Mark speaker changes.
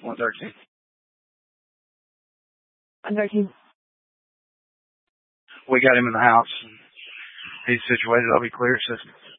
Speaker 1: 113.
Speaker 2: 113.
Speaker 1: We got him in the house. He's situated. I'll be clear. System.